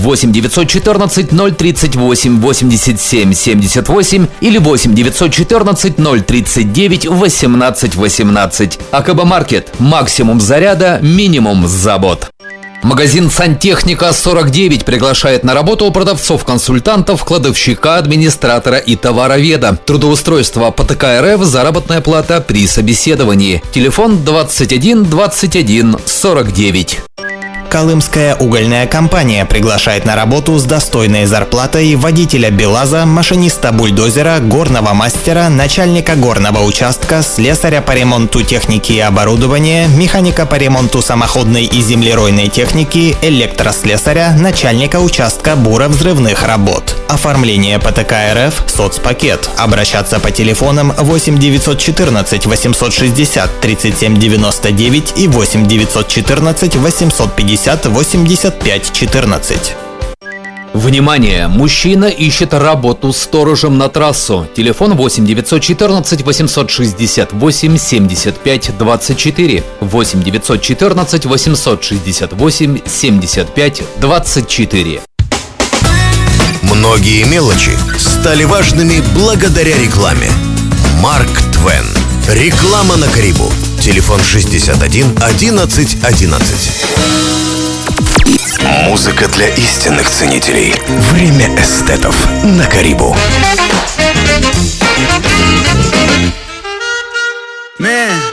8 914 038 87 78 или 8 914 039 18 18. АКБ Маркет. Максимум заряда, минимум забот. Магазин «Сантехника 49» приглашает на работу продавцов-консультантов, кладовщика, администратора и товароведа. Трудоустройство по ТК РФ, заработная плата при собеседовании. Телефон 21 21 49. Колымская угольная компания приглашает на работу с достойной зарплатой водителя БелАЗа, машиниста бульдозера, горного мастера, начальника горного участка, слесаря по ремонту техники и оборудования, механика по ремонту самоходной и землеройной техники, электрослесаря, начальника участка буровзрывных работ. Оформление по ТК РФ, соцпакет. Обращаться по телефонам 8 914 860 37 99 и 8 914 850 85 14. Внимание! Мужчина ищет работу сторожем на трассу. Телефон 8 914 868 75 24. 8 914 868 75 24. Многие мелочи стали важными благодаря рекламе. Марк Твен. Реклама на Карибу. Телефон 61 11 11. Музыка для истинных ценителей. Время эстетов на Карибу. Man.